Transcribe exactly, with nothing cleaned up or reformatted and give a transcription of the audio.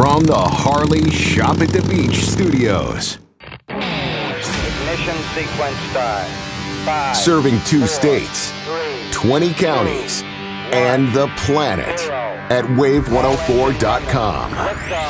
From the Harley Shop at the Beach studios. Ignition sequence start. Five, Serving two four, states, three, twenty counties, two, and the planet zero. at wave one oh four dot com. Liftoff.